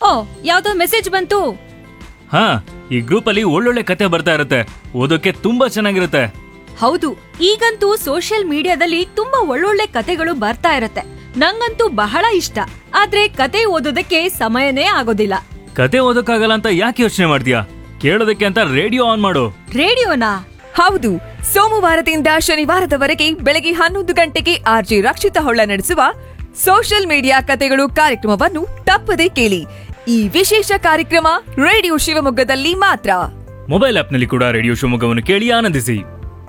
ಓ, ಯಾವ್ದೋ ಮೆಸೇಜ್ ಬಂತು. ಹಾ, ಈ ಗ್ರೂಪ್ ಅಲ್ಲಿ ಒಳ್ಳೊಳ್ಳೆ ಕತೆ ಬರ್ತಾ ಇರುತ್ತೆ. ಓದೋಕೆ ತುಂಬಾ ಚೆನ್ನಾಗಿರುತ್ತೆ. ಹೌದು, ಈಗಂತೂ ಸೋಷಿಯಲ್ ಮೀಡಿಯಾದಲ್ಲಿ ತುಂಬಾ ಒಳ್ಳೊಳ್ಳೆ ಕತೆಗಳು ಬರ್ತಾ ಇರತ್ತೆ. ನಂಗಂತೂ ಬಹಳ ಇಷ್ಟ. ಆದ್ರೆ ಕತೆ ಓದೋದಕ್ಕೆ ಸಮಯನೇ ಆಗೋದಿಲ್ಲ. ಕತೆ ಓದೋಕ್ಕಾಗಲ್ಲ ಅಂತ ಯಾಕೆ ಯೋಚನೆ ಮಾಡ್ತೀಯಾ? ಕೇಳೋದಕ್ಕೆ ಅಂತ ರೇಡಿಯೋ ಆನ್ ಮಾಡು. ರೇಡಿಯೋನಾ? ಹೌದು, ಸೋಮವಾರದಿಂದ ಶನಿವಾರದವರೆಗೆ ಬೆಳಗ್ಗೆ 11 ಗಂಟೆಗೆ ಆರ್ಜಿ ರಕ್ಷಿತ ಹೊಳ್ಳ ನಡೆಸುವ ಸೋಷಿಯಲ್ ಮೀಡಿಯಾ ಕತೆಗಳು ಕಾರ್ಯಕ್ರಮವನ್ನು ತಪ್ಪದೇ ಕೇಳಿ. ಈ ವಿಶೇಷ ಕಾರ್ಯಕ್ರಮ ರೇಡಿಯೋ ಶಿವಮೊಗ್ಗದಲ್ಲಿ ಮಾತ್ರ. ಮೊಬೈಲ್ ಆಪ್ನಲ್ಲಿ ಕೂಡ ರೇಡಿಯೋ ಶಿವಮೊಗ್ಗವನ್ನು ಕೇಳಿ ಆನಂದಿಸಿ.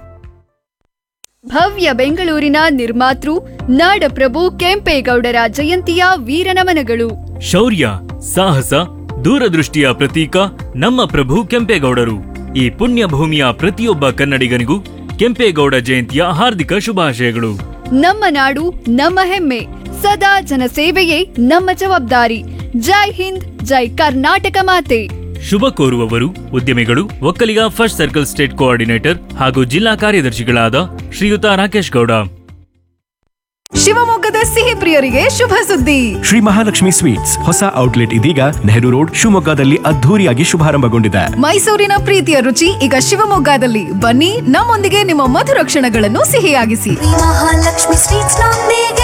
ಭವ್ಯ ಬೆಂಗಳೂರಿನ ನಿರ್ಮಾತೃ ನಾಡಪ್ರಭು ಕೆಂಪೇಗೌಡರ ಜಯಂತಿಯ ವೀರನಮನಗಳು. ಶೌರ್ಯ, ಸಾಹಸ, ದೂರದೃಷ್ಟಿಯ ಪ್ರತೀಕ ನಮ್ಮ ಪ್ರಭು ಕೆಂಪೇಗೌಡರು. ಈ ಪುಣ್ಯ ಭೂಮಿಯ ಪ್ರತಿಯೊಬ್ಬ ಕನ್ನಡಿಗನಿಗೂ ಕೆಂಪೇಗೌಡ ಜಯಂತಿಯ ಹಾರ್ದಿಕ ಶುಭಾಶಯಗಳು. ನಮ್ಮ ನಾಡು ನಮ್ಮ ಹೆಮ್ಮೆ, ಸದಾ ಜನಸೇವೆಯೇ ನಮ್ಮ ಜವಾಬ್ದಾರಿ. ಜೈ ಹಿಂದ್, ಜೈ ಕರ್ನಾಟಕ ಮಾತೆ. ಶುಭ ಕೋರುವವರು ಉದ್ಯಮಿಗಳು, Vokkaliga first circle state coordinator ಹಾಗೂ ಜಿಲ್ಲಾ ಕಾರ್ಯದರ್ಶಿಗಳಾದ ಶ್ರೀಯುತ ರಾಕೇಶ್ ಗೌಡ. ಶಿವಮೊಗ್ಗದ ಸಿಹಿ ಪ್ರಿಯರಿಗೆ ಶುಭ ಸುದ್ದಿ. ಶ್ರೀ ಮಹಾಲಕ್ಷ್ಮಿ ಸ್ವೀಟ್ಸ್ ಹೊಸ ಔಟ್ಲೆಟ್ ಇದೀಗ ನೆಹರು ರೋಡ್ ಶಿವಮೊಗ್ಗದಲ್ಲಿ ಅದ್ಧೂರಿಯಾಗಿ ಶುಭಾರಂಭಗೊಂಡಿದೆ. ಮೈಸೂರಿನ ಪ್ರೀತಿಯ ರುಚಿ ಈಗ ಶಿವಮೊಗ್ಗದಲ್ಲಿ. ಬನ್ನಿ, ನಮ್ಮೊಂದಿಗೆ ನಿಮ್ಮ ಮಧುರ ಕ್ಷಣಗಳನ್ನು ಸಿಹಿಯಾಗಿಸಿ. ಮಹಾಲಕ್ಷ್ಮಿ ಸ್ವೀಟ್ಸ್ ನೊಂದಿಗೆ.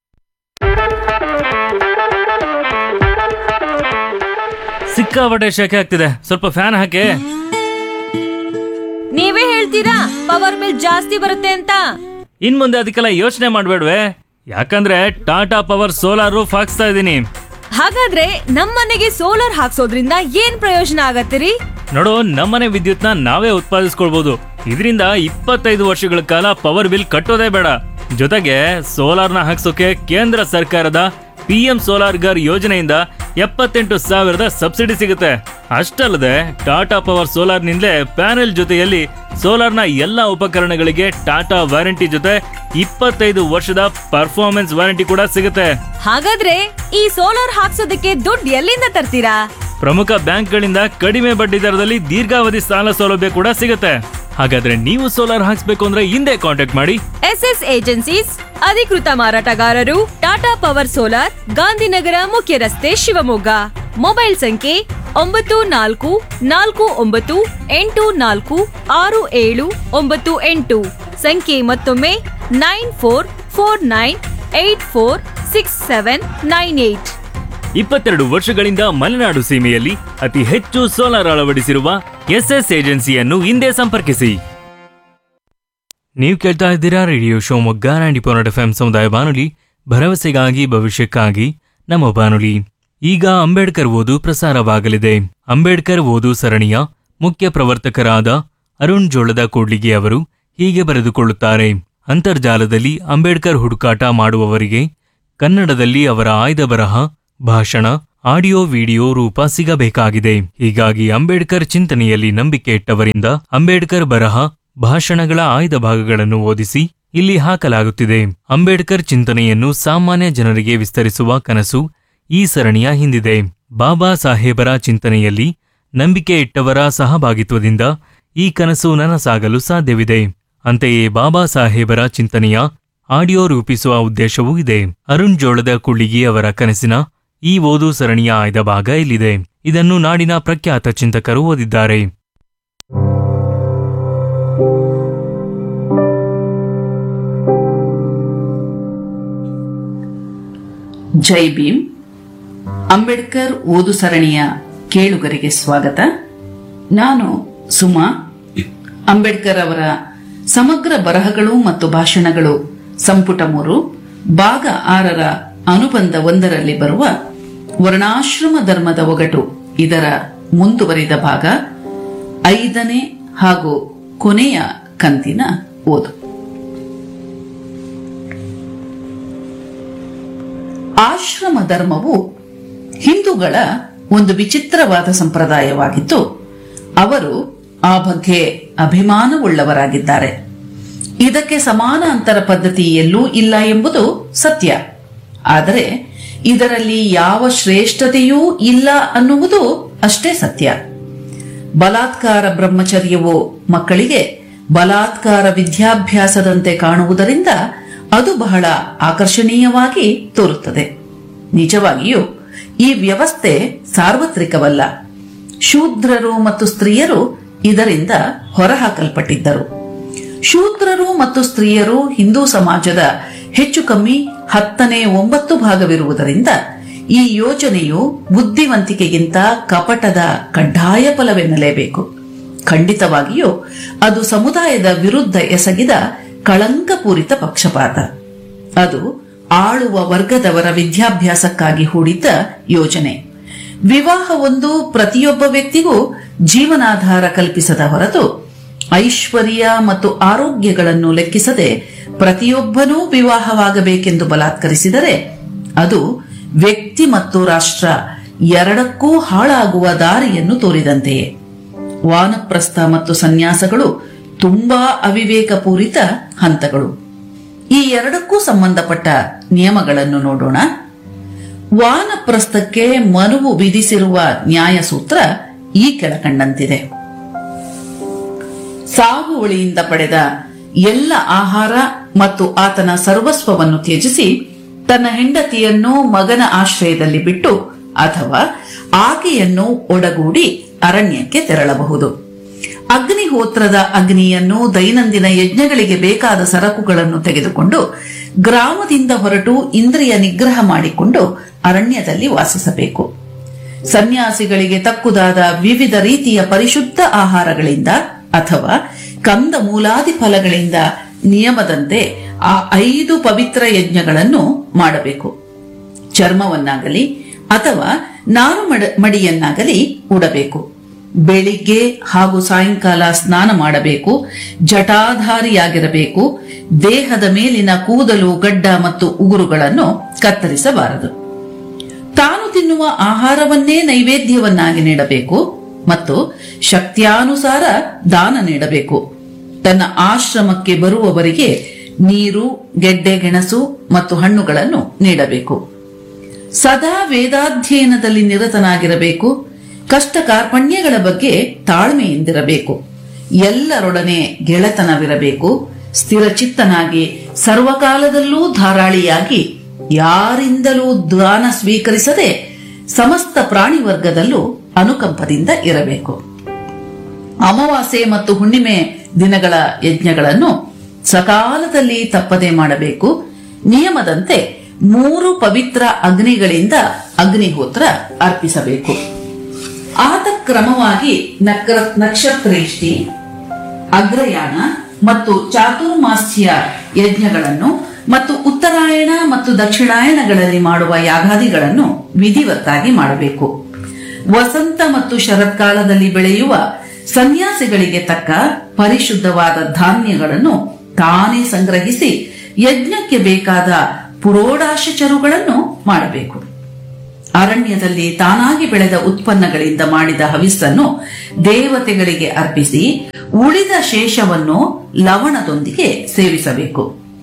ಸಿಕ್ಕಾಪಟ್ಟೆ ಶೆಕೆ ಆಗ್ತಿದೆ, ಸ್ವಲ್ಪ ಫ್ಯಾನ್ ಹಾಕೆ. ನೀವೇ ಹೇಳ್ತೀರಾ ಪವರ್ ಬಿಲ್ ಜಾಸ್ತಿ ಬರುತ್ತೆ ಅಂತ. ಇನ್ ಮುಂದೆ ಅದಕ್ಕೆಲ್ಲ ಯೋಚನೆ ಮಾಡ್ಬೇಡ್ವೆ, ಯಾಕಂದ್ರೆ ಟಾಟಾ ಪವರ್ ಸೋಲಾರ್ ರೂಫ್ ಹಾಕ್ಸ್ತಾ ಇದೀನಿ. ಹಾಗಾದ್ರೆ ನಮ್ಮನೆಗೆ ಸೋಲಾರ್ ಹಾಕ್ಸೋದ್ರಿಂದ ಏನ್ ಪ್ರಯೋಜನ ಆಗತ್ತಿರಿ? ನೋಡು, ನಮ್ಮನೆ ವಿದ್ಯುತ್ನ ನಾವೇ ಉತ್ಪಾದಿಸ್ಕೊಳ್ಬಹುದು. ಇದರಿಂದ 25 ವರ್ಷಗಳ ಕಾಲ ಪವರ್ ಬಿಲ್ ಕಟ್ಟೋದೇ ಬೇಡ. ಜೊತೆಗೆ ಸೋಲಾರ್ನ ಹಾಕ್ಸೋಕೆ ಕೇಂದ್ರ ಸರ್ಕಾರದ PM ಸೋಲಾರ್ ಗರ್ ಯೋಜನೆಯಿಂದ 78,000 ಸಬ್ಸಿಡಿ ಸಿಗುತ್ತೆ. ಅಷ್ಟಲ್ಲದೆ ಟಾಟಾ ಪವರ್ ಸೋಲಾರ್ ನಿಂದಲೇ ಪ್ಯಾನೆಲ್ ಜೊತೆಯಲ್ಲಿ ಸೋಲಾರ್ನ ಎಲ್ಲಾ ಉಪಕರಣಗಳಿಗೆ ಟಾಟಾ ವಾರಂಟಿ ಜೊತೆ 25 ವರ್ಷದ ಪರ್ಫಾರ್ಮೆನ್ಸ್ ವಾರಂಟಿ ಕೂಡ ಸಿಗುತ್ತೆ. ಹಾಗಾದ್ರೆ ಈ ಸೋಲಾರ್ ಹಾಕ್ಸೋದಕ್ಕೆ ದುಡ್ಡು ಎಲ್ಲಿಂದ ತರ್ತೀರಾ? ಪ್ರಮುಖ ಬ್ಯಾಂಕ್ಗಳಿಂದ ಕಡಿಮೆ ಬಡ್ಡಿ ದರದಲ್ಲಿ ದೀರ್ಘಾವಧಿ ಸಾಲ ಸೌಲಭ್ಯ ಕೂಡ ಸಿಗುತ್ತೆ. ಹಾಗಾದ್ರೆ ನೀವು ಸೋಲಾರ್ ಹಾಕ್ಸ್ಬೇಕು ಅಂದ್ರೆ ಹಿಂದೆ ಕಾಂಟ್ಯಾಕ್ಟ್ ಮಾಡಿ. SS ಏಜೆನ್ಸೀಸ್, ಅಧಿಕೃತ ಮಾರಾಟಗಾರರು, ಟಾಟಾ ಪವರ್ ಸೋಲಾರ್, ಗಾಂಧಿನಗರ ಮುಖ್ಯ ರಸ್ತೆ, ಶಿವಮೊಗ್ಗ. ಮೊಬೈಲ್ ಸಂಖ್ಯೆ 9449846798. ಸಂಖ್ಯೆ ಮತ್ತೊಮ್ಮೆ 9449846798. 22 ವರ್ಷಗಳಿಂದ ಮಲೆನಾಡು ಸೀಮೆಯಲ್ಲಿ ಅತಿ ಹೆಚ್ಚು ಸೋಲಾರ್ ಅಳವಡಿಸಿರುವ SS ಏಜೆನ್ಸಿಯನ್ನು ಹಿಂದೆ ಸಂಪರ್ಕಿಸಿ. ನೀವು ಕೇಳ್ತಾ ಇದ್ದೀರಾ ರೇಡಿಯೋ ಶಿವಮೊಗ್ಗ 90.8 FM ಸಮುದಾಯ ಬಾನುಲಿ, ಭರವಸೆಗಾಗಿ ಭವಿಷ್ಯಕ್ಕಾಗಿ ನಮ್ಮ ಬಾನುಲಿ. ಈಗ ಅಂಬೇಡ್ಕರ್ ಓದು ಪ್ರಸಾರವಾಗಲಿದೆ. ಅಂಬೇಡ್ಕರ್ ಓದು ಸರಣಿಯ ಮುಖ್ಯ ಪ್ರವರ್ತಕರಾದ ಅರುಣ್ ಜೋಳದ ಕೂಡ್ಲಿಗಿ ಅವರು ಹೀಗೆ ಬರೆದುಕೊಳ್ಳುತ್ತಾರೆ. ಅಂತರ್ಜಾಲದಲ್ಲಿ ಅಂಬೇಡ್ಕರ್ ಹುಡುಕಾಟ ಮಾಡುವವರಿಗೆ ಕನ್ನಡದಲ್ಲಿ ಅವರ ಆಯ್ದ ಬರಹ, ಭಾಷಣ, ಆಡಿಯೋ ವಿಡಿಯೋ ರೂಪ ಸಿಗಬೇಕಾಗಿದೆ. ಹೀಗಾಗಿ ಅಂಬೇಡ್ಕರ್ ಚಿಂತನೆಯಲ್ಲಿ ನಂಬಿಕೆ ಇಟ್ಟವರಿಂದ ಅಂಬೇಡ್ಕರ್ ಬರಹ, ಭಾಷಣಗಳ ಆಯ್ದ ಭಾಗಗಳನ್ನು ಓದಿಸಿ ಇಲ್ಲಿ ಹಾಕಲಾಗುತ್ತಿದೆ. ಅಂಬೇಡ್ಕರ್ ಚಿಂತನೆಯನ್ನು ಸಾಮಾನ್ಯ ಜನರಿಗೆ ವಿಸ್ತರಿಸುವ ಕನಸು ಈ ಸರಣಿಯ ಹಿಂದಿದೆ. ಬಾಬಾ ಸಾಹೇಬರ ಚಿಂತನೆಯಲ್ಲಿ ನಂಬಿಕೆ ಇಟ್ಟವರ ಸಹಭಾಗಿತ್ವದಿಂದ ಈ ಕನಸು ನನಸಾಗಲು ಸಾಧ್ಯವಿದೆ. ಅಂತೆಯೇ ಬಾಬಾ ಸಾಹೇಬರ ಚಿಂತನೆಯ ಆಡಿಯೋ ರೂಪಿಸುವ ಉದ್ದೇಶವೂ ಇದೆ. ಅರುಣ್ ಜೋಳದ ಕುಳ್ಳಿಗಿ ಅವರ ಕನಸಿನ ಈ ಓದು ಸರಣಿಯ ಆಯ್ದ ಭಾಗ ಇಲ್ಲಿದೆ. ಇದನ್ನು ನಾಡಿನ ಪ್ರಖ್ಯಾತ ಚಿಂತಕರು ಓದಿದ್ದಾರೆ. ಜೈ ಭೀಮ್. ಅಂಬೇಡ್ಕರ್ ಓದು ಸರಣಿಯ ಕೇಳುಗರಿಗೆ ಸ್ವಾಗತ. ನಾನು ಸುಮಾ. ಅಂಬೇಡ್ಕರ್ ಅವರ ಸಮಗ್ರ ಬರಹಗಳು ಮತ್ತು ಭಾಷಣಗಳು ಸಂಪುಟ 3 ಭಾಗ 6ರ ಅನುಬಂಧ 1ರಲ್ಲಿ ಬರುವ ವರ್ಣಾಶ್ರಮ ಧರ್ಮದ ಒಗಟು ಇದರ ಮುಂದುವರಿದ ಭಾಗ 5ನೇ ಹಾಗೂ ಕೊನೆಯ ಕಂತಿನ ಓದು. ಆಶ್ರಮ ಧರ್ಮವು ಹಿಂದೂಗಳ ಒಂದು ವಿಚಿತ್ರವಾದ ಸಂಪ್ರದಾಯವಾಗಿದ್ದು ಅವರು ಆ ಬಗ್ಗೆ ಅಭಿಮಾನವುಳ್ಳವರಾಗಿದ್ದಾರೆ. ಇದಕ್ಕೆ ಸಮಾನಾಂತರ ಪದ್ಧತಿ ಎಲ್ಲೂ ಇಲ್ಲ ಎಂಬುದು ಸತ್ಯ. ಆದರೆ ಇದರಲ್ಲಿ ಯಾವ ಶ್ರೇಷ್ಠತೆಯೂ ಇಲ್ಲ ಅನ್ನುವುದು ಅಷ್ಟೇ ಸತ್ಯ. ಬಲಾತ್ಕಾರ ಬ್ರಹ್ಮಚರ್ಯವು ಮಕ್ಕಳಿಗೆ ಬಲಾತ್ಕಾರ ವಿದ್ಯಾಭ್ಯಾಸದಂತೆ ಕಾಣುವುದರಿಂದ ಅದು ಬಹಳ ಆಕರ್ಷಣೀಯವಾಗಿ ತೋರುತ್ತದೆ. ನಿಜವಾಗಿಯೂ ಈ ವ್ಯವಸ್ಥೆ ಸಾರ್ವತ್ರಿಕವಲ್ಲ. ಶೂದ್ರರು ಮತ್ತು ಸ್ತ್ರೀಯರು ಇದರಿಂದ ಹೊರಹಾಕಲ್ಪಟ್ಟಿದ್ದರು. ಶೂದ್ರರು ಮತ್ತು ಸ್ತ್ರೀಯರು ಹಿಂದೂ ಸಮಾಜದ ಹೆಚ್ಚು ಕಮ್ಮಿ 9 ಭಾಗವಿರುವುದರಿಂದ ಈ ಯೋಜನೆಯು ಬುದ್ಧಿವಂತಿಕೆಗಿಂತ ಕಪಟದ ಕಡ್ಡಾಯ ಫಲವೆನ್ನಲೇಬೇಕು. ಖಂಡಿತವಾಗಿಯೂ ಅದು ಸಮುದಾಯದ ವಿರುದ್ಧ ಎಸಗಿದ ಕಳಂಕಪೂರಿತ ಪಕ್ಷಪಾತ. ಅದು ಆಳುವ ವರ್ಗದವರ ವಿದ್ಯಾಭ್ಯಾಸಕ್ಕಾಗಿ ಹೂಡಿದ್ದ ಯೋಜನೆ. ವಿವಾಹವೊಂದು ಪ್ರತಿಯೊಬ್ಬ ವ್ಯಕ್ತಿಗೂ ಜೀವನಾಧಾರ ಕಲ್ಪಿಸದ ಹೊರತು ಐಶ್ವರ್ಯ ಮತ್ತು ಆರೋಗ್ಯಗಳನ್ನು ಲೆಕ್ಕಿಸದೆ ಪ್ರತಿಯೊಬ್ಬನೂ ವಿವಾಹವಾಗಬೇಕೆಂದು ಬಲಾತ್ಕರಿಸಿದರೆ ಅದು ವ್ಯಕ್ತಿ ಮತ್ತು ರಾಷ್ಟ್ರ ಎರಡಕ್ಕೂ ಹಾಳಾಗುವ ದಾರಿಯನ್ನು ತೋರಿದಂತೆಯೇ. ವಾನಪ್ರಸ್ಥ ಮತ್ತು ಸನ್ಯಾಸಗಳು ತುಂಬಾ ಅವಿವೇಕಪೂರಿತ ಹಂತಗಳು. ಈ ಎರಡಕ್ಕೂ ಸಂಬಂಧಪಟ್ಟ ನಿಯಮಗಳನ್ನು ನೋಡೋಣ. ವಾನಪ್ರಸ್ಥಕ್ಕೆ ಮನುವು ವಿಧಿಸಿರುವ ನ್ಯಾಯಸೂತ್ರ ಈ ಕೆಳಕಂಡಂತಿದೆ. ಸಾಗುವಳಿಯಿಂದ ಪಡೆದ ಎಲ್ಲ ಆಹಾರ ಮತ್ತು ಆತನ ಸರ್ವಸ್ವವನ್ನು ತ್ಯಜಿಸಿ ತನ್ನ ಹೆಂಡತಿಯನ್ನು ಮಗನ ಆಶ್ರಯದಲ್ಲಿ ಬಿಟ್ಟು ಅಥವಾ ಆಕೆಯನ್ನು ಒಡಗೂಡಿ ಅರಣ್ಯಕ್ಕೆ ತೆರಳಬಹುದು. ಅಗ್ನಿಹೋತ್ರದ ಅಗ್ನಿಯನ್ನು, ದೈನಂದಿನ ಯಜ್ಞಗಳಿಗೆ ಬೇಕಾದ ಸರಕುಗಳನ್ನು ತೆಗೆದುಕೊಂಡು ಗ್ರಾಮದಿಂದ ಹೊರಟು ಇಂದ್ರಿಯ ನಿಗ್ರಹ ಮಾಡಿಕೊಂಡು ಅರಣ್ಯದಲ್ಲಿ ವಾಸಿಸಬೇಕು. ಸನ್ಯಾಸಿಗಳಿಗೆ ತಕ್ಕುದಾದ ವಿವಿಧ ರೀತಿಯ ಪರಿಶುದ್ಧ ಆಹಾರಗಳಿಂದ ಅಥವಾ ಕಂದ ಮೂಲಾದಿ ಫಲಗಳಿಂದ ನಿಯಮದಂತೆ ಆ 5 ಪವಿತ್ರ ಯಜ್ಞಗಳನ್ನು ಮಾಡಬೇಕು. ಚರ್ಮವನ್ನಾಗಲಿ ಅಥವಾ ನಾರು ಮಡಿಯನ್ನಾಗಲಿ ಉಡಬೇಕು. ಬೆಳಿಗ್ಗೆ ಹಾಗೂ ಸಾಯಂಕಾಲ ಸ್ನಾನ ಮಾಡಬೇಕು. ಜಟಾಧಾರಿಯಾಗಿರಬೇಕು. ದೇಹದ ಮೇಲಿನ ಕೂದಲು, ಗಡ್ಡ ಮತ್ತು ಉಗುರುಗಳನ್ನು ಕತ್ತರಿಸಬಾರದು. ತಾನು ತಿನ್ನುವ ಆಹಾರವನ್ನೇ ನೈವೇದ್ಯವನ್ನಾಗಿ ನೀಡಬೇಕು ಮತ್ತು ಶಕ್ತ್ಯಾನುಸಾರ ದಾನ ನೀಡಬೇಕು. ತನ್ನ ಆಶ್ರಮಕ್ಕೆ ಬರುವವರಿಗೆ ನೀರು, ಗೆಡ್ಡೆ ಗೆಣಸು ಮತ್ತು ಹಣ್ಣುಗಳನ್ನು ನೀಡಬೇಕು. ಸದಾ ವೇದಾಧ್ಯಯನದಲ್ಲಿ ನಿರತನಾಗಿರಬೇಕು. ಕಷ್ಟ ಕಾರ್ಪಣ್ಯಗಳ ಬಗ್ಗೆ ತಾಳ್ಮೆಯಿಂದಿರಬೇಕು. ಎಲ್ಲರೊಡನೆ ಗೆಳೆತನವಿರಬೇಕು. ಸ್ಥಿರಚಿತ್ತನಾಗಿ ಸರ್ವಕಾಲದಲ್ಲೂ ಧಾರಾಳಿಯಾಗಿ ಯಾರಿಂದಲೂ ದಾನ ಸ್ವೀಕರಿಸದೆ ಸಮಸ್ತ ಪ್ರಾಣಿ ವರ್ಗದಲ್ಲೂ ಅನುಕಂಪದಿಂದ ಇರಬೇಕು. ಅಮಾವಾಸ್ಯೆ ಮತ್ತು ಹುಣ್ಣಿಮೆ ದಿನಗಳ ಯಜ್ಞಗಳನ್ನು ಸಕಾಲದಲ್ಲಿ ತಪ್ಪದೆ ಮಾಡಬೇಕು. ನಿಯಮದಂತೆ 3 ಪವಿತ್ರ ಅಗ್ನಿಗಳಿಂದ ಅಗ್ನಿಹೋತ್ರ ಅರ್ಪಿಸಬೇಕು. ಆತ ಕ್ರಮವಾಗಿ ನಕ್ಷತ್ರೇಷ್ಟಿ, ಅಗ್ರಯಾಣ ಮತ್ತು ಚಾತುರ್ಮಾಸ್ಯ ಯಜ್ಞಗಳನ್ನು ಮತ್ತು ಉತ್ತರಾಯಣ ಮತ್ತು ದಕ್ಷಿಣಾಯಣಗಳಲ್ಲಿ ಮಾಡುವ ಯಾಗಾದಿಗಳನ್ನು ವಿಧಿವತ್ತಾಗಿ ಮಾಡಬೇಕು. ವಸಂತ ಮತ್ತು ಶರತ್ಕಾಲದಲ್ಲಿ ಬೆಳೆಯುವ ಸನ್ಯಾಸಿಗಳಿಗೆ ತಕ್ಕ ಪರಿಶುದ್ಧವಾದ ಧಾನ್ಯಗಳನ್ನು ತಾನೇ ಸಂಗ್ರಹಿಸಿ ಯಜ್ಞಕ್ಕೆ ಬೇಕಾದ ಪುರೋಡಾಶಚರುಗಳನ್ನು ಮಾಡಬೇಕು. ಅರಣ್ಯದಲ್ಲಿ ತಾನಾಗಿ ಬೆಳೆದ ಉತ್ಪನ್ನಗಳಿಂದ ಮಾಡಿದ ಹವಿಸ್ಸನ್ನು ದೇವತೆಗಳಿಗೆ ಅರ್ಪಿಸಿ ಉಳಿದ ಶೇಷವನ್ನು ಲವಣದೊಂದಿಗೆ ಸೇವಿಸಬೇಕು.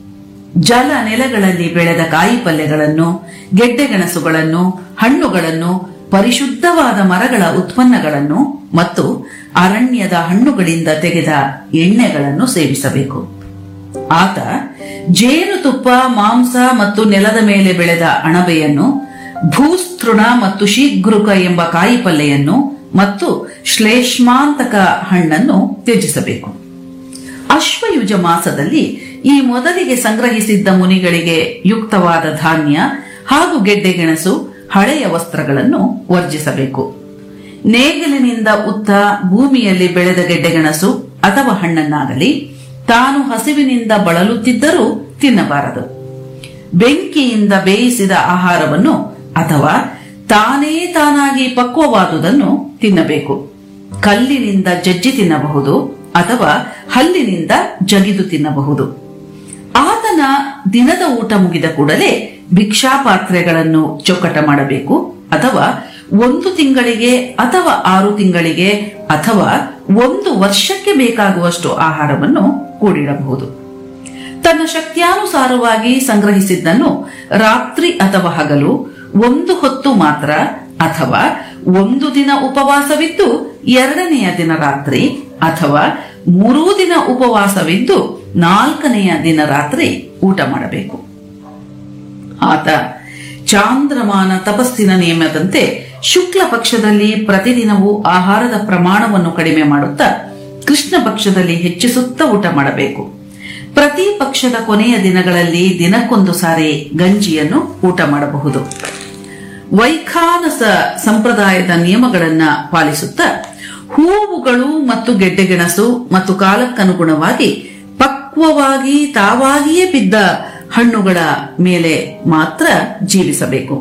ಜಲ ನೆಲಗಳಲ್ಲಿ ಬೆಳೆದ ಕಾಯಿಪಲ್ಯಗಳನ್ನು, ಗೆಡ್ಡೆಗೆಣಸುಗಳನ್ನು, ಹಣ್ಣುಗಳನ್ನು, ಪರಿಶುದ್ಧವಾದ ಮರಗಳ ಉತ್ಪನ್ನಗಳನ್ನು ಮತ್ತು ಅರಣ್ಯದ ಹಣ್ಣುಗಳಿಂದ ತೆಗೆದ ಎಣ್ಣೆಗಳನ್ನು ಸೇವಿಸಬೇಕು. ಆತ ಜೇನುತುಪ್ಪ, ಮಾಂಸ ಮತ್ತು ನೆಲದ ಮೇಲೆ ಬೆಳೆದ ಅಣಬೆಯನ್ನು, ಭೂಸ್ತೃಣ ಮತ್ತು ಶೀಘ್ರುಕ ಎಂಬ ಕಾಯಿಪಲ್ಲೆಯನ್ನು ಮತ್ತು ಶ್ಲೇಷ್ಮಾಂತಕ ಹಣ್ಣನ್ನು ತ್ಯಜಿಸಬೇಕು. ಅಶ್ವಯುಜ ಮಾಸದಲ್ಲಿ ಈ ಮೊದಲಿಗೆ ಸಂಗ್ರಹಿಸಿದ್ದ ಮುನಿಗಳಿಗೆ ಯುಕ್ತವಾದ ಧಾನ್ಯ ಹಾಗೂ ಗೆಡ್ಡೆಗೆಣಸು, ಹಳೆಯ ವಸ್ತ್ರಗಳನ್ನು ವರ್ಜಿಸಬೇಕು. ನೇಗಿಲಿನಿಂದ ಉತ್ತ ಭೂಮಿಯಲ್ಲಿ ಬೆಳೆದ ಗೆಡ್ಡೆಗೆಣಸು ಅಥವಾ ಹಣ್ಣನ್ನಾಗಲಿ ತಾನು ಹಸಿವಿನಿಂದ ಬಳಲುತ್ತಿದ್ದರೂ ತಿನ್ನಬಾರದು. ಬೆಂಕಿಯಿಂದ ಬೇಯಿಸಿದ ಆಹಾರವನ್ನು ಅಥವಾ ತಾನಾಗಿ ಪಕ್ವವಾದುದನ್ನು ತಿನ್ನಬೇಕು. ಕಲ್ಲಿನಿಂದ ಜಜ್ಜಿ ತಿನ್ನಬಹುದು ಅಥವಾ ಹಲ್ಲಿನಿಂದ ಜಗಿದು ತಿನ್ನಬಹುದು. ಆತನ ದಿನದ ಊಟ ಮುಗಿದ ಕೂಡಲೇ ಭಿಕ್ಷಾಪಾತ್ರೆಗಳನ್ನು ಚೊಕ್ಕಟ ಮಾಡಬೇಕು ಅಥವಾ 1 ತಿಂಗಳಿಗೆ ಅಥವಾ 6 ತಿಂಗಳಿಗೆ ಅಥವಾ 1 ವರ್ಷಕ್ಕೆ ಬೇಕಾಗುವಷ್ಟು ಆಹಾರವನ್ನು ಕೂಡಿಡಬಹುದು. ತನ್ನ ಶಕ್ತಿಯಾನುಸಾರವಾಗಿ ಸಂಗ್ರಹಿಸಿದ್ದನ್ನು ರಾತ್ರಿ ಅಥವಾ ಹಗಲು 1 ಹೊತ್ತು ಮಾತ್ರ ಅಥವಾ 1 ದಿನ ಉಪವಾಸವಿದ್ದು 2ನೆಯ ದಿನ ರಾತ್ರಿ ಅಥವಾ 3 ದಿನ ಉಪವಾಸವಿದ್ದು 4ನೆಯ ದಿನ ರಾತ್ರಿ ಊಟ ಮಾಡಬೇಕು. ಆತ ಚಾಂದ್ರಮಾನ ತಪಸ್ಸಿನ ನಿಯಮದಂತೆ ಶುಕ್ಲ ಪಕ್ಷದಲ್ಲಿ ಪ್ರತಿದಿನವೂ ಆಹಾರದ ಪ್ರಮಾಣವನ್ನು ಕಡಿಮೆ ಮಾಡುತ್ತಾ ಕೃಷ್ಣ ಪಕ್ಷದಲ್ಲಿ ಹೆಚ್ಚಿಸುತ್ತಾ ಊಟ ಮಾಡಬೇಕು. ಪ್ರತಿ ಪಕ್ಷದ ಕೊನೆಯ ದಿನಗಳಲ್ಲಿ ದಿನಕ್ಕೊಂದು ಸಾರಿ ಗಂಜಿಯನ್ನು ಊಟ ಮಾಡಬಹುದು. ವೈಖಾನಸ ಸಂಪ್ರದಾಯದ ನಿಯಮಗಳನ್ನ ಪಾಲಿಸುತ್ತಾ ಹೂವುಗಳು ಮತ್ತು ಗೆಡ್ಡೆಗೆಣಸು ಮತ್ತು ಕಾಲಕ್ಕನುಗುಣವಾಗಿ ಪಕ್ವವಾಗಿ ತಾವಾಗಿಯೇ ಬಿದ್ದ ಹಣ್ಣುಗಳ ಮೇಲೆ ಮಾತ್ರ ಜೀವಿಸಬೇಕು.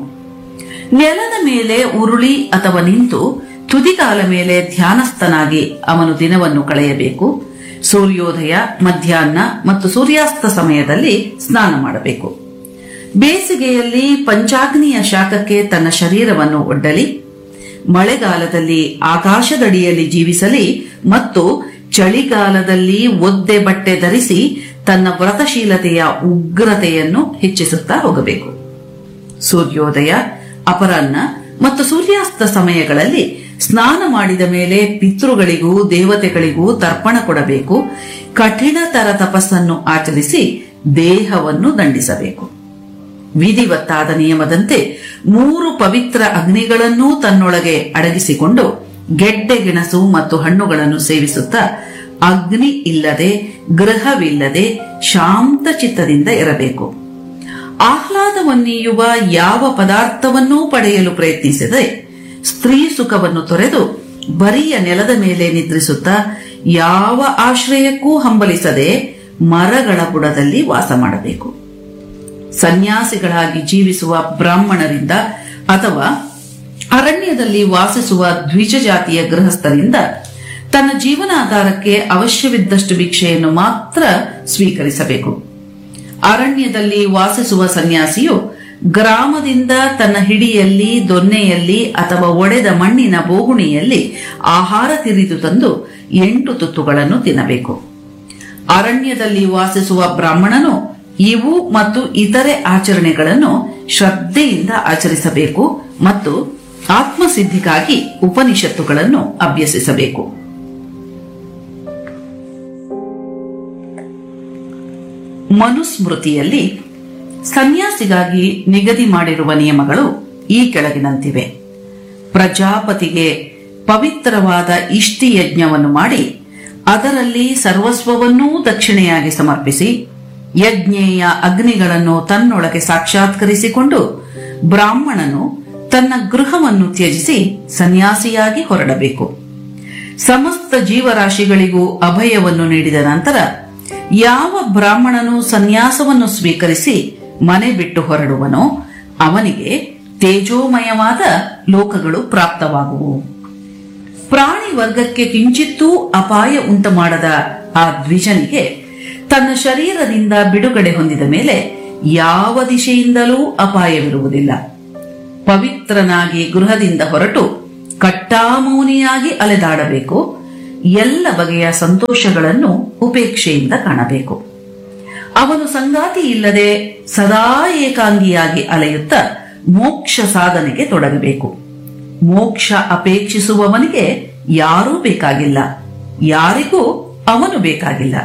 ನೆಲದ ಮೇಲೆ ಉರುಳಿ ಅಥವಾ ನಿಂತು ತುದಿಗಾಲ ಮೇಲೆ ಧ್ಯಾನಸ್ಥನಾಗಿ ಅವನು ದಿನವನ್ನು ಕಳೆಯಬೇಕು. ಸೂರ್ಯೋದಯ, ಮಧ್ಯಾಹ್ನ ಮತ್ತು ಸೂರ್ಯಾಸ್ತ ಸಮಯದಲ್ಲಿ ಸ್ನಾನ ಮಾಡಬೇಕು. ಬೇಸಿಗೆಯಲ್ಲಿ ಪಂಚಾಗ್ನಿಯ ಶಾಖಕ್ಕೆ ತನ್ನ ಶರೀರವನ್ನು ಒಡ್ಡಲಿ. ಮಳೆಗಾಲದಲ್ಲಿ ಆಕಾಶದಡಿಯಲ್ಲಿ ಜೀವಿಸಲಿ ಮತ್ತು ಚಳಿಗಾಲದಲ್ಲಿ ಒದ್ದೆ ಬಟ್ಟೆ ಧರಿಸಿ ತನ್ನ ವ್ರತಶೀಲತೆಯ ಉಗ್ರತೆಯನ್ನು ಹೆಚ್ಚಿಸುತ್ತಾ ಹೋಗಬೇಕು. ಸೂರ್ಯೋದಯ, ಅಪರಾಹ್ನ ಮತ್ತು ಸೂರ್ಯಾಸ್ತ ಸಮಯಗಳಲ್ಲಿ ಸ್ನಾನ ಮಾಡಿದ ಮೇಲೆ ಪಿತೃಗಳಿಗೂ ದೇವತೆಗಳಿಗೂ ತರ್ಪಣ ಕೊಡಬೇಕು. ಕಠಿಣತರ ತಪಸ್ಸನ್ನು ಆಚರಿಸಿ ದೇಹವನ್ನು ದಂಡಿಸಬೇಕು. ವಿಧಿವತ್ತಾದ ನಿಯಮದಂತೆ 3 ಪವಿತ್ರ ಅಗ್ನಿಗಳನ್ನೂ ತನ್ನೊಳಗೆ ಅಡಗಿಸಿಕೊಂಡು ಗೆಡ್ಡೆ ಗೆಣಸು ಮತ್ತು ಹಣ್ಣುಗಳನ್ನು ಸೇವಿಸುತ್ತಾ ಅಗ್ನಿ ಇಲ್ಲದೆ, ಗೃಹವಿಲ್ಲದೆ ಶಾಂತ ಚಿತ್ತದಿಂದ ಇರಬೇಕು. ಆಹ್ಲಾದವನ್ನೀಯುವ ಯಾವ ಪದಾರ್ಥವನ್ನೂ ಪಡೆಯಲು ಪ್ರಯತ್ನಿಸದೆ ಸ್ತ್ರೀ ಸುಖವನ್ನು ತೊರೆದು ಬರಿಯ ನೆಲದ ಮೇಲೆ ನಿದ್ರಿಸುತ್ತಾ ಯಾವ ಆಶ್ರಯಕ್ಕೂ ಹಂಬಲಿಸದೆ ಮರಗಳ ಬುಡದಲ್ಲಿ ವಾಸ ಮಾಡಬೇಕು. ಸನ್ಯಾಸಿಗಳಾಗಿ ಜೀವಿಸುವ ಬ್ರಾಹ್ಮಣರಿಂದ ಅಥವಾ ಅರಣ್ಯದಲ್ಲಿ ವಾಸಿಸುವ ದ್ವಿಜ ಜಾತಿಯ ಗೃಹಸ್ಥರಿಂದ ತನ್ನ ಜೀವನಾಧಾರಕ್ಕೆ ಅವಶ್ಯವಿದ್ದಷ್ಟು ಭಿಕ್ಷೆಯನ್ನು ಮಾತ್ರ ಸ್ವೀಕರಿಸಬೇಕು. ಅರಣ್ಯದಲ್ಲಿ ವಾಸಿಸುವ ಸನ್ಯಾಸಿಯು ಗ್ರಾಮದಿಂದ ತನ್ನ ಹಿಡಿಯಲ್ಲಿ, ದೊನ್ನೆಯಲ್ಲಿ ಅಥವಾ ಒಡೆದ ಮಣ್ಣಿನ ಬೋಗುಣಿಯಲ್ಲಿ ಆಹಾರ ತಿರಿದು ತಂದು 8 ತುತ್ತುಗಳನ್ನು ತಿನ್ನಬೇಕು. ಅರಣ್ಯದಲ್ಲಿ ವಾಸಿಸುವ ಬ್ರಾಹ್ಮಣನು ಇವು ಮತ್ತು ಇತರೆ ಆಚರಣೆಗಳನ್ನು ಶ್ರದ್ಧೆಯಿಂದ ಆಚರಿಸಬೇಕು ಮತ್ತು ಆತ್ಮಸಿದ್ಧಿಗಾಗಿ ಉಪನಿಷತ್ತುಗಳನ್ನು ಅಭ್ಯಸಿಸಬೇಕು. ಮನುಸ್ಮೃತಿಯಲ್ಲಿ ಸನ್ಯಾಸಿಗಾಗಿ ನಿಗದಿ ಮಾಡಿರುವ ನಿಯಮಗಳು ಈ ಕೆಳಗಿನಂತಿವೆ. ಪ್ರಜಾಪತಿಗೆ ಪವಿತ್ರವಾದ ಇಷ್ಟಿ ಯಜ್ಞವನ್ನು ಮಾಡಿ ಅದರಲ್ಲಿ ಸರ್ವಸ್ವವನ್ನೂ ದಕ್ಷಿಣೆಯಾಗಿ ಸಮರ್ಪಿಸಿ ಯಜ್ಞೇಯ ಅಗ್ನಿಗಳನ್ನು ತನ್ನೊಳಗೆ ಸಾಕ್ಷಾತ್ಕರಿಸಿಕೊಂಡು ಬ್ರಾಹ್ಮಣನು ತನ್ನ ಗೃಹವನ್ನು ತ್ಯಜಿಸಿ ಸನ್ಯಾಸಿಯಾಗಿ ಹೊರಡಬೇಕು. ಸಮಸ್ತ ಜೀವರಾಶಿಗಳಿಗೂ ಅಭಯವನ್ನು ನೀಡಿದ ನಂತರ ಯಾವ ಬ್ರಾಹ್ಮಣನು ಸನ್ಯಾಸವನ್ನು ಸ್ವೀಕರಿಸಿ ಮನೆ ಬಿಟ್ಟು ಹೊರಡುವನೋ ಅವನಿಗೆ ತೇಜೋಮಯವಾದ ಲೋಕಗಳು ಪ್ರಾಪ್ತವಾಗುವು. ಪ್ರಾಣಿ ವರ್ಗಕ್ಕೆ ಕಿಂಚಿತ್ತೂ ಅಪಾಯ ಉಂಟು ಮಾಡದ ಆ ದ್ವಿಜನಿಗೆ ತನ್ನ ಶರೀರದಿಂದ ಬಿಡುಗಡೆ ಹೊಂದಿದ ಮೇಲೆ ಯಾವ ದಿಶೆಯಿಂದಲೂ ಅಪಾಯವಿರುವುದಿಲ್ಲ. ಪವಿತ್ರನಾಗಿ ಗೃಹದಿಂದ ಹೊರಟು ಕಟ್ಟಾಮೌನಿಯಾಗಿ ಅಲೆದಾಡಬೇಕು. ಎಲ್ಲ ಬಗೆಯ ಸಂತೋಷಗಳನ್ನು ಉಪೇಕ್ಷೆಯಿಂದ ಕಾಣಬೇಕು. ಅವನು ಸಂಗಾತಿ ಇಲ್ಲದೆ ಸದಾ ಏಕಾಂಗಿಯಾಗಿ ಅಲೆಯುತ್ತಾ ಮೋಕ್ಷ ಸಾಧನೆಗೆ ತೊಡಗಬೇಕು. ಮೋಕ್ಷ ಅಪೇಕ್ಷಿಸುವವನಿಗೆ ಯಾರೂ ಬೇಕಾಗಿಲ್ಲ, ಯಾರಿಗೂ ಅವನು ಬೇಕಾಗಿಲ್ಲ.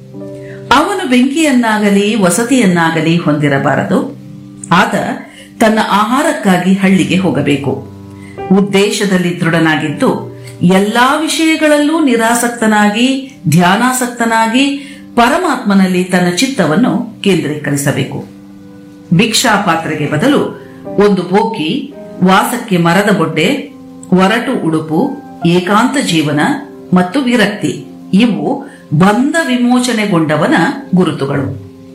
ಅವನು ಬೆಂಕಿಯನ್ನಾಗಲಿ ವಸತಿಯನ್ನಾಗಲಿ ಹೊಂದಿರಬಾರದು. ಆತ ತನ್ನ ಆಹಾರಕ್ಕಾಗಿ ಹಳ್ಳಿಗೆ ಹೋಗಬೇಕು. ಉದ್ದೇಶದಲ್ಲಿ ದೃಢನಾಗಿದ್ದು ಎಲ್ಲಾ ವಿಷಯಗಳಲ್ಲೂ ನಿರಾಸಕ್ತನಾಗಿ ಧ್ಯಾನಾಸಕ್ತನಾಗಿ ಪರಮಾತ್ಮನಲ್ಲಿ ತನ್ನ ಚಿತ್ತವನ್ನು ಕೇಂದ್ರೀಕರಿಸಬೇಕು. ಭಿಕ್ಷಾ ಪಾತ್ರೆಗೆ ಬದಲು ಒಂದು ಬೋಕಿ, ವಾಸಕ್ಕೆ ಮರದ ಬೊಡ್ಡೆ, ಒರಟು ಉಡುಪು, ಏಕಾಂತ ಜೀವನ ಮತ್ತು ವಿರಕ್ತಿ ಇವು ಬಂಧ ವಿಮೋಚನೆಗೊಂಡವನ ಗುರುತುಗಳು.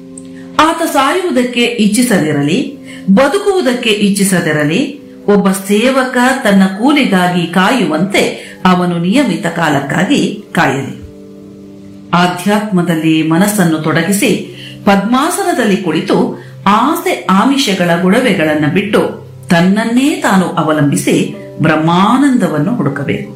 ಆತ ಸಾಯುವುದಕ್ಕೆ ಇಚ್ಛಿಸದಿರಲಿ, ಬದುಕುವುದಕ್ಕೆ ಇಚ್ಛಿಸದಿರಲಿ, ಒಬ್ಬ ಸೇವಕ ತನ್ನ ಕೂಲಿಗಾಗಿ ಕಾಯುವಂತೆ ಅವನು ನಿಯಮಿತ ಕಾಲಕ್ಕಾಗಿ ಕಾಯಲಿ. ಆಧ್ಯಾತ್ಮದಲ್ಲಿ ಮನಸ್ಸನ್ನು ತೊಡಗಿಸಿ ಪದ್ಮಾಸನದಲ್ಲಿ ಕುಳಿತು ಆಸೆ ಆಮಿಷಗಳ ಗೊಡವೆಗಳನ್ನು ಬಿಟ್ಟು ತನ್ನನ್ನೇ ತಾನು ಅವಲಂಬಿಸಿ ಬ್ರಹ್ಮಾನಂದವನ್ನು ಹುಡುಕಬೇಕು.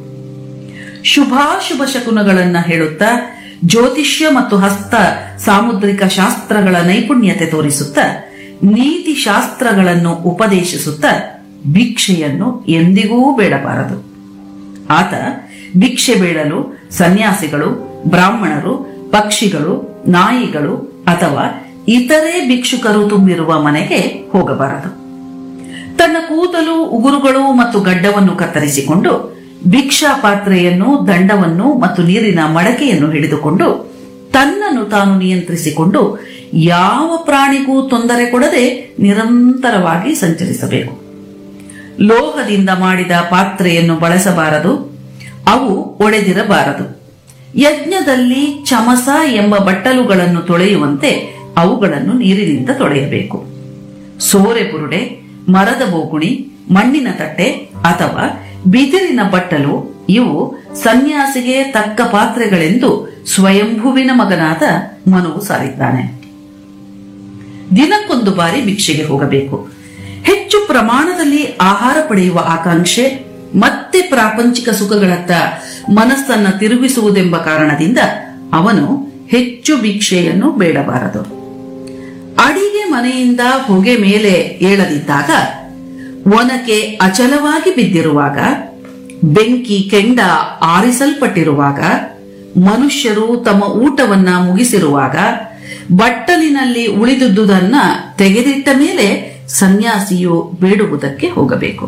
ಶುಭಾಶುಭ ಶಕುನಗಳನ್ನು ಹೇಳುತ್ತಾ ಜ್ಯೋತಿಷ್ಯ ಮತ್ತು ಹಸ್ತ ಸಾಮುದ್ರಿಕ ಶಾಸ್ತ್ರಗಳ ನೈಪುಣ್ಯತೆ ತೋರಿಸುತ್ತಾ ನೀತಿ ಶಾಸ್ತ್ರಗಳನ್ನು ಉಪದೇಶಿಸುತ್ತಾ ಭಿಕ್ಷೆಯನ್ನು ಎಂದಿಗೂ ಬೇಡಬಾರದು. ಆತ ಭಿಕ್ಷೆ ಬೇಡಲು ಸನ್ಯಾಸಿಗಳು, ಬ್ರಾಹ್ಮಣರು, ಪಕ್ಷಿಗಳು, ನಾಯಿಗಳು ಅಥವಾ ಇತರೆ ಭಿಕ್ಷುಕರು ತುಂಬಿರುವ ಮನೆಗೆ ಹೋಗಬಾರದು. ತನ್ನ ಕೂದಲು, ಉಗುರುಗಳು ಮತ್ತು ಗಡ್ಡವನ್ನು ಕತ್ತರಿಸಿಕೊಂಡು ಭಿಕ್ಷಾ ಪಾತ್ರೆಯನ್ನು, ದಂಡವನ್ನು ಮತ್ತು ನೀರಿನ ಮಡಕೆಯನ್ನು ಹಿಡಿದುಕೊಂಡು ತನ್ನನ್ನು ತಾನು ನಿಯಂತ್ರಿಸಿಕೊಂಡು ಯಾವ ಪ್ರಾಣಿಗೂ ತೊಂದರೆ ಕೊಡದೆ ನಿರಂತರವಾಗಿ ಸಂಚರಿಸಬೇಕು. ಲೋಹದಿಂದ ಮಾಡಿದ ಪಾತ್ರೆಯನ್ನು ಬಳಸಬಾರದು, ಅವು ಒಡೆದಿರಬಾರದು. ಯಜ್ಞದಲ್ಲಿ ಚಮಸ ಎಂಬ ಬಟ್ಟಲುಗಳನ್ನು ತೊಳೆಯುವಂತೆ ಅವುಗಳನ್ನು ನೀರಿನಿಂದ ತೊಳೆಯಬೇಕು. ಸೋರೆ ಬುರುಡೆ, ಮರದ ಬೋಗುಣಿ, ಮಣ್ಣಿನ ತಟ್ಟೆ ಅಥವಾ ಬಿದಿರಿನ ಬಟ್ಟಲು ಇವು ಸನ್ಯಾಸಿಗೆ ತಕ್ಕ ಪಾತ್ರೆಗಳೆಂದು ಸ್ವಯಂಭುವಿನ ಮಗನಾದ ಮನುವು ಸಾರಿದ್ದಾನೆ. ದಿನಕ್ಕೊಂದು ಬಾರಿ ಭಿಕ್ಷೆಗೆ ಹೋಗಬೇಕು. ಹೆಚ್ಚು ಪ್ರಮಾಣದಲ್ಲಿ ಆಹಾರ ಪಡೆಯುವ ಆಕಾಂಕ್ಷೆ ಮತ್ತೆ ಪ್ರಾಪಂಚಿಕ ಸುಖಗಳತ್ತ ಮನಸ್ಸನ್ನ ತಿರುಗಿಸುವುದೆಂಬ ಕಾರಣದಿಂದ ಅವನು ಹೆಚ್ಚು ಭಿಕ್ಷೆಯನ್ನು ಬೇಡಬಾರದು. ಅಡಿಗೆ ಮನೆಯಿಂದ ಹೊಗೆ ಮೇಲೆ ಏಳದಿದ್ದಾಗ, ಒನಕೆ ಅಚಲವಾಗಿ ಬಿದ್ದಿರುವಾಗ, ಬೆಂಕಿ ಕೆಂಡ ಆರಿಸಲ್ಪಟ್ಟಿರುವಾಗ, ಮನುಷ್ಯರು ತಮ್ಮ ಊಟವನ್ನ ಮುಗಿಸಿರುವಾಗ, ಬಟ್ಟಲಿನಲ್ಲಿ ಉಳಿದುದನ್ನ ತೆಗೆದಿಟ್ಟ ಮೇಲೆ ಸನ್ಯಾಸಿಯು ಬೇಡುವುದಕ್ಕೆ ಹೋಗಬೇಕು.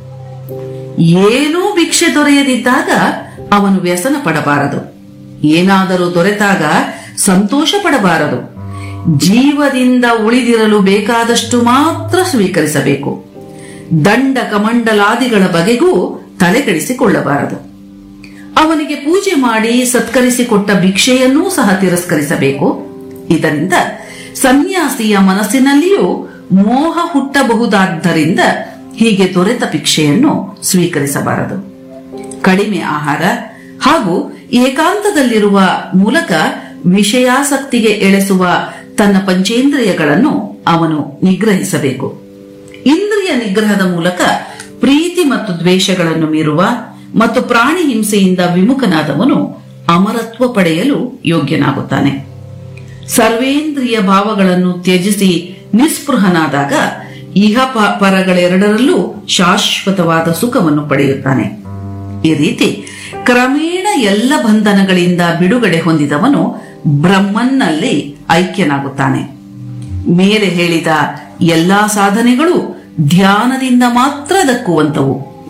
ಏನೂ ಭಿಕ್ಷೆ ದೊರೆಯದಿದ್ದಾಗ ಅವನು ವ್ಯಸನ ಪಡಬಾರದು. ಏನಾದರೂ ದೊರೆತಾಗ ಸಂತೋಷ ಪಡಬಾರದು. ಜೀವದಿಂದ ಉಳಿದಿರಲು ಬೇಕಾದಷ್ಟು ಮಾತ್ರ ಸ್ವೀಕರಿಸಬೇಕು. ದಂಡ ಕಮಂಡಲಾದಿಗಳ ಬಗೆಗೂ ತಲೆಕೆಡಿಸಿಕೊಳ್ಳಬಾರದು. ಅವನಿಗೆ ಪೂಜೆ ಮಾಡಿ ಸತ್ಕರಿಸಿಕೊಟ್ಟ ಭಿಕ್ಷೆಯನ್ನೂ ಸಹ ತಿರಸ್ಕರಿಸಬೇಕು. ಇದರಿಂದ ಸನ್ಯಾಸಿಯ ಮನಸ್ಸಿನಲ್ಲಿಯೂ ಮೋಹ ಹುಟ್ಟಬಹುದಾದ್ದರಿಂದ ಹೀಗೆ ದೊರೆತ ಭಿಕ್ಷೆಯನ್ನು ಸ್ವೀಕರಿಸಬಾರದು. ಕಡಿಮೆ ಆಹಾರ ಹಾಗೂ ಏಕಾಂತದಲ್ಲಿರುವ ಮೂಲಕ ವಿಷಯಾಸಕ್ತಿಗೆ ಎಳೆಸುವ ತನ್ನ ಪಂಚೇಂದ್ರಿಯಗಳನ್ನು ಅವನು ನಿಗ್ರಹಿಸಬೇಕು. ಇಂದ್ರಿಯ ನಿಗ್ರಹದ ಮೂಲಕ ಪ್ರೀತಿ ಮತ್ತು ದ್ವೇಷಗಳನ್ನು ಮೀರುವ ಮತ್ತು ಪ್ರಾಣಿ ಹಿಂಸೆಯಿಂದ ವಿಮುಖನಾದವನು ಅಮರತ್ವ ಪಡೆಯಲು ಯೋಗ್ಯನಾಗುತ್ತಾನೆ. ಸರ್ವೇಂದ್ರಿಯ ಭಾವಗಳನ್ನು ತ್ಯಜಿಸಿ ನಿಸ್ಪೃಹನಾದಾಗ ಇಹ ಪರಗಳೆರಡರಲ್ಲೂ ಶಾಶ್ವತವಾದ ಸುಖವನ್ನು ಪಡೆಯುತ್ತಾನೆ. ಈ ರೀತಿ ಕ್ರಮೇಣ ಎಲ್ಲ ಬಂಧನಗಳಿಂದ ಬಿಡುಗಡೆ ಹೊಂದಿದವನು ಬ್ರಹ್ಮನ್ನಲ್ಲಿ ಐಕ್ಯನಾಗುತ್ತಾನೆ. ಮೇಲೆ ಹೇಳಿದ ಎಲ್ಲಾ ಸಾಧನೆಗಳು ಧ್ಯಾನದಿಂದ ಮಾತ್ರ ದಕ್ಕುವಂತವು.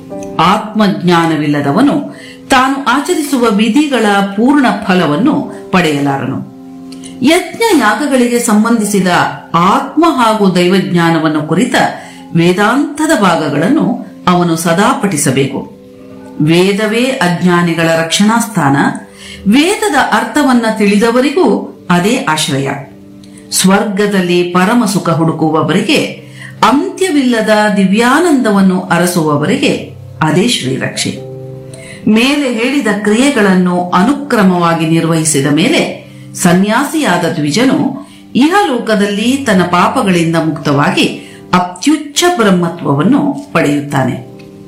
ಆತ್ಮಜ್ಞಾನವಿಲ್ಲದವನು ತಾನು ಆಚರಿಸುವ ವಿಧಿಗಳ ಪೂರ್ಣ ಫಲವನ್ನು ಪಡೆಯಲಾರನು. ಯಜ್ಞ ಯಾಗಗಳಿಗೆ ಸಂಬಂಧಿಸಿದ ಆತ್ಮ ಹಾಗೂ ದೈವಜ್ಞಾನವನ್ನು ಕುರಿತ ವೇದಾಂತದ ಭಾಗಗಳನ್ನು ಅವನು ಸದಾ ಪಠಿಸಬೇಕು. ವೇದವೇ ಅಜ್ಞಾನಿಗಳ ರಕ್ಷಣಾ ಸ್ಥಾನ. ವೇದದ ಅರ್ಥವನ್ನ ತಿಳಿದವರಿಗೂ ಅದೇ ಆಶ್ರಯ. ಸ್ವರ್ಗದಲ್ಲಿ ಪರಮ ಸುಖ ಹುಡುಕುವವರಿಗೆ, ಅಂತ್ಯವಿಲ್ಲದ ದಿವ್ಯಾನಂದವನ್ನು ಅರಸುವವರಿಗೆ ಅದೇ ಶ್ರೀರಕ್ಷೆ. ಮೇಲೆ ಹೇಳಿದ ಕ್ರಿಯೆಗಳನ್ನು ಅನುಕ್ರಮವಾಗಿ ನಿರ್ವಹಿಸಿದ ಮೇಲೆ ಸನ್ಯಾಸಿಯಾದ ದ್ವಿಜನು ಇಹಲೋಕದಲ್ಲಿ ತನ್ನ ಪಾಪಗಳಿಂದ ಮುಕ್ತವಾಗಿ ಅತ್ಯುಚ್ಚ ಬ್ರಹ್ಮತ್ವವನ್ನು ಪಡೆಯುತ್ತಾನೆ.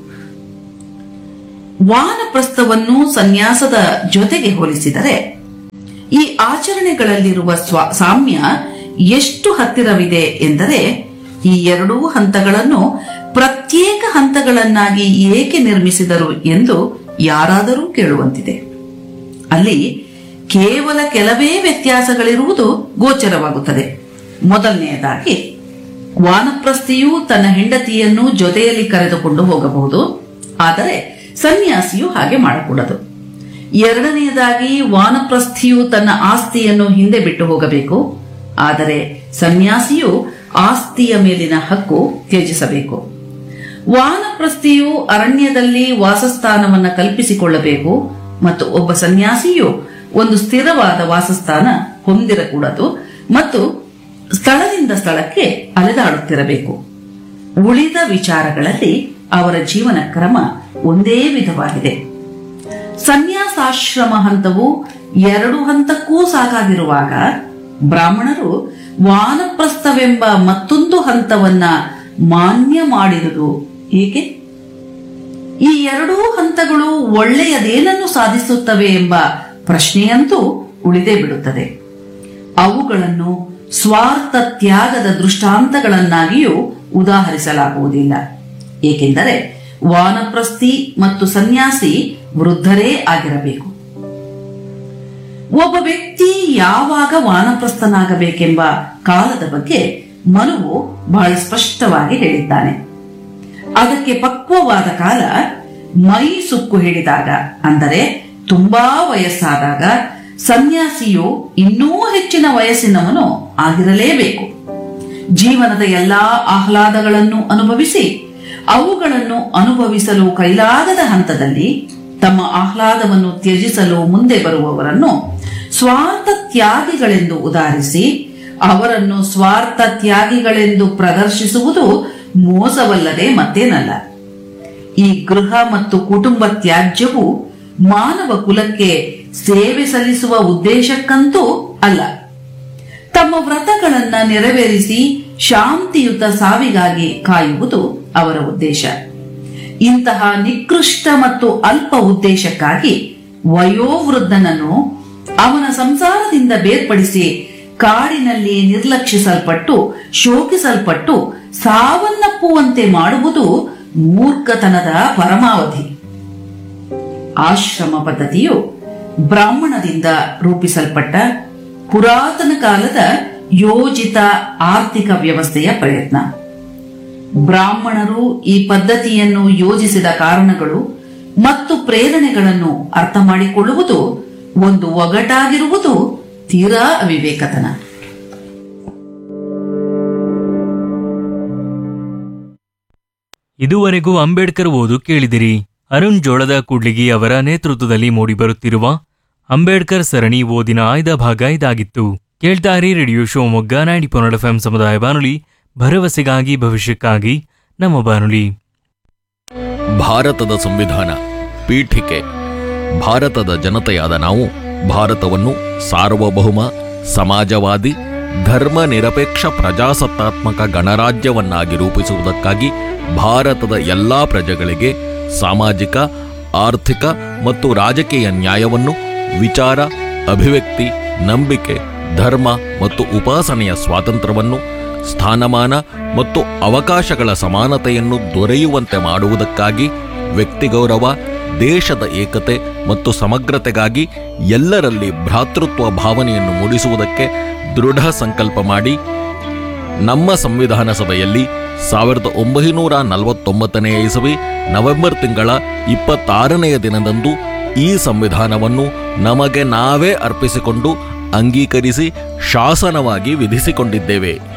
ವಾನಪ್ರಸ್ಥವನ್ನು ಸನ್ಯಾಸದ ಜೊತೆಗೆ ಹೋಲಿಸಿದರೆ ಈ ಆಚರಣೆಗಳಲ್ಲಿರುವ ಸಾಮ್ಯ ಎಷ್ಟು ಹತ್ತಿರವಿದೆ ಎಂದರೆ, ಈ ಎರಡೂ ಹಂತಗಳನ್ನು ಪ್ರತ್ಯೇಕ ಹಂತಗಳನ್ನಾಗಿ ಏಕೆ ನಿರ್ಮಿಸಿದರು ಎಂದು ಯಾರಾದರೂ ಕೇಳುವಂತಿದೆ. ಅಲ್ಲಿ ಕೇವಲ ಕೆಲವೇ ವ್ಯತ್ಯಾಸಗಳಿರುವುದು ಗೋಚರವಾಗುತ್ತದೆ. ಮೊದಲನೆಯದಾಗಿ, ವಾನಪ್ರಸ್ಥಿಯು ತನ್ನ ಹೆಂಡತಿಯನ್ನು ಜೊತೆಯಲ್ಲಿ ಕರೆದುಕೊಂಡು ಹೋಗಬಹುದು, ಆದರೆ ಸನ್ಯಾಸಿಯು ಹಾಗೆ ಮಾಡಕೂಡದು. ಎರಡನೆಯದಾಗಿ, ವಾನಪ್ರಸ್ಥಿಯು ತನ್ನ ಆಸ್ತಿಯನ್ನು ಹಿಂದೆ ಬಿಟ್ಟು ಹೋಗಬೇಕು, ಆದರೆ ಸನ್ಯಾಸಿಯು ಆಸ್ತಿಯ ಮೇಲಿನ ಹಕ್ಕು ತ್ಯಜಿಸಬೇಕು. ವಾನಪ್ರಸ್ಥಿಯು ಅರಣ್ಯದಲ್ಲಿ ವಾಸಸ್ಥಾನವನ್ನು ಕಲ್ಪಿಸಿಕೊಳ್ಳಬೇಕು ಮತ್ತು ಒಬ್ಬ ಸನ್ಯಾಸಿಯು ಒಂದು ಸ್ಥಿರವಾದ ವಾಸಸ್ಥಾನ ಹೊಂದಿರಕೂಡದು ಮತ್ತು ಸ್ಥಳದಿಂದ ಸ್ಥಳಕ್ಕೆ ಅಲೆದಾಡುತ್ತಿರಬೇಕು. ಉಳಿದ ವಿಚಾರಗಳಲ್ಲಿ ಅವರ ಜೀವನ ಕ್ರಮ ಒಂದೇ ವಿಧವಾಗಿದೆ. ಸನ್ಯಾಸಾಶ್ರಮ ಹಂತವು 2 ಹಂತಕ್ಕೂ ಸಾಕಾಗಿರುವಾಗ ಬ್ರಾಹ್ಮಣರು ವಾನಪ್ರಸ್ಥವೆಂಬ ಮತ್ತೊಂದು ಹಂತವನ್ನ ಮಾನ್ಯ ಮಾಡಿರುವುದು ಏಕೆ? ಈ 2 ಹಂತಗಳು ಒಳ್ಳೆಯದೇನನ್ನು ಸಾಧಿಸುತ್ತವೆ ಎಂಬ ಪ್ರಶ್ನೆಯಂತೂ ಉಳಿದೇ ಬಿಡುತ್ತದೆ. ಅವುಗಳನ್ನು ಸ್ವಾರ್ಥ ತ್ಯಾಗದ ದೃಷ್ಟಾಂತಗಳನ್ನಾಗಿಯೂ ಉದಾಹರಿಸಲಾಗುವುದಿಲ್ಲ. ಏಕೆಂದರೆ ವಾನಪ್ರಸ್ಥಿ ಮತ್ತು ಸನ್ಯಾಸಿ ವೃದ್ಧರೇ ಆಗಿರಬೇಕು. ಒಬ್ಬ ವ್ಯಕ್ತಿ ಯಾವಾಗ ವಾನಪ್ರಸ್ಥನಾಗಬೇಕೆಂಬ ಕಾಲದ ಬಗ್ಗೆ ಮನುವು ಬಹಳ ಸ್ಪಷ್ಟವಾಗಿ ಹೇಳಿದ್ದಾನೆ. ಅದಕ್ಕೆ ಪಕ್ವವಾದ ಕಾಲ ಮೈ ಸುಕ್ಕು ಹಿಡಿದಾಗ, ಅಂದರೆ ತುಂಬಾ ವಯಸ್ಸಾದಾಗ ಸನ್ಯಾಸಿಯು ಇನ್ನೂ ಹೆಚ್ಚಿನ ವಯಸ್ಸಿನವನು ಆಗಿರಲೇಬೇಕು. ಜೀವನದ ಎಲ್ಲಾ ಆಹ್ಲಾದಗಳನ್ನು ಅನುಭವಿಸಿ ಅವುಗಳನ್ನು ಅನುಭವಿಸಲು ಕೈಲಾಗದ ಹಂತದಲ್ಲಿ ತಮ್ಮ ಆಹ್ಲಾದವನ್ನು ತ್ಯಜಿಸಲು ಮುಂದೆ ಬರುವವರನ್ನು ಸ್ವಾರ್ಥ ತ್ಯಾಗಿಗಳೆಂದು ಉದಾಹರಿಸಿ ಅವರನ್ನು ಸ್ವಾರ್ಥ ತ್ಯಾಗಿಗಳೆಂದು ಪ್ರದರ್ಶಿಸುವುದು ಮೋಸವಲ್ಲದೆ ಮತ್ತೇನಲ್ಲ. ಈ ಗೃಹ ಮತ್ತು ಕುಟುಂಬ ತ್ಯಾಜ್ಯವು ಮಾನವ ಕುಲಕ್ಕೆ ಸೇವೆ ಸಲ್ಲಿಸುವ ಉದ್ದೇಶಕ್ಕಂತೂ ಅಲ್ಲ. ತಮ್ಮ ವ್ರತಗಳನ್ನ ನೆರವೇರಿಸಿ ಶಾಂತಿಯುತ ಸಾವಿಗಾಗಿ ಕಾಯುವುದು ಅವರ ಉದ್ದೇಶ. ಇಂತಹ ನಿಕೃಷ್ಟ ಮತ್ತು ಅಲ್ಪ ಉದ್ದೇಶಕ್ಕಾಗಿ ವಯೋವೃದ್ಧನನ್ನು ಅವನ ಸಂಸಾರದಿಂದ ಬೇರ್ಪಡಿಸಿ ಕಾಡಿನಲ್ಲಿ ನಿರ್ಲಕ್ಷಿಸಲ್ಪಟ್ಟು ಶೋಕಿಸಲ್ಪಟ್ಟು ಸಾವನ್ನಪ್ಪುವಂತೆ ಮಾಡುವುದು ಮೂರ್ಖತನದ ಪರಮಾವಧಿ. ಆಶ್ರಮ ಪದ್ಧತಿಯು ಬ್ರಾಹ್ಮಣದಿಂದ ರೂಪಿಸಲ್ಪಟ್ಟ ಪುರಾತನ ಕಾಲದ ಯೋಜಿತ ಆರ್ಥಿಕ ವ್ಯವಸ್ಥೆಯ ಪ್ರಯತ್ನ. ಬ್ರಾಹ್ಮಣರು ಈ ಪದ್ಧತಿಯನ್ನು ಯೋಜಿಸಿದ ಕಾರಣಗಳು ಮತ್ತು ಪ್ರೇರಣೆಗಳನ್ನು ಅರ್ಥ ಮಾಡಿಕೊಳ್ಳುವುದು ಒಂದು ಒಗಟಾಗಿರುವುದು ತೀರಾ ಅವಿವೇಕತನ. ಇದುವರೆಗೂ ಅಂಬೇಡ್ಕರ್ ಓದು ಕೇಳಿದಿರಿ. ಅರುಣ್ ಜೋಳದ ಕೂಡ್ಲಿಗಿ ಅವರ ನೇತೃತ್ವದಲ್ಲಿ ಮೂಡಿಬರುತ್ತಿರುವ ಅಂಬೇಡ್ಕರ್ ಸರಣಿ ಓದಿನ ಆಯ್ದ ಭಾಗ ಇದಾಗಿತ್ತು. ಕೇಳ್ತಾರಿ ರೇಡಿಯೋ ಶಿವಮೊಗ್ಗ 90.1 FM ಸಮುದಾಯ ಬಾನುಲಿ, ಭರವಸೆಗಾಗಿ ಭವಿಷ್ಯಕ್ಕಾಗಿ ನಮ್ಮ ಬಾನುಲಿ. ಭಾರತದ ಸಂವಿಧಾನ ಪೀಠಿಕೆ. ಭಾರತದ ಜನತೆಯಾದ ನಾವು ಭಾರತವನ್ನು ಸಾರ್ವಭೌಮ, ಸಮಾಜವಾದಿ, ಧರ್ಮ ನಿರಪೇಕ್ಷ ಪ್ರಜಾಸತ್ತಾತ್ಮಕ ಗಣರಾಜ್ಯವನ್ನಾಗಿ ರೂಪಿಸುವುದಕ್ಕಾಗಿ ಭಾರತದ ಎಲ್ಲಾ ಪ್ರಜೆಗಳಿಗೆ ಸಾಮಾಜಿಕ, ಆರ್ಥಿಕ ಮತ್ತು ರಾಜಕೀಯ ನ್ಯಾಯವನ್ನು, ವಿಚಾರ, ಅಭಿವ್ಯಕ್ತಿ, ನಂಬಿಕೆ, ಧರ್ಮ ಮತ್ತು ಉಪಾಸನೆಯ ಸ್ವಾತಂತ್ರ್ಯವನ್ನು, ಸ್ಥಾನಮಾನ ಮತ್ತು ಅವಕಾಶಗಳ ಸಮಾನತೆಯನ್ನು ದೊರೆಯುವಂತೆ ಮಾಡುವುದಕ್ಕಾಗಿ, ವ್ಯಕ್ತಿಗೌರವ, ದೇಶದ ಏಕತೆ ಮತ್ತು ಸಮಗ್ರತೆಗಾಗಿ ಎಲ್ಲರಲ್ಲಿ ಭ್ರಾತೃತ್ವ ಭಾವನೆಯನ್ನು ಮೂಡಿಸುವುದಕ್ಕೆ ದೃಢ ಸಂಕಲ್ಪ ಮಾಡಿ ನಮ್ಮ ಸಂವಿಧಾನ ಸಭೆಯಲ್ಲಿ 1949 ಇಸವಿ ನವೆಂಬರ್ ತಿಂಗಳ 26ನೆಯ ದಿನದಂದು ಈ ಸಂವಿಧಾನವನ್ನು ನಮಗೆ ನಾವೇ ಅರ್ಪಿಸಿಕೊಂಡು ಅಂಗೀಕರಿಸಿ ಶಾಸನವಾಗಿ ವಿಧಿಸಿಕೊಂಡಿದ್ದೇವೆ.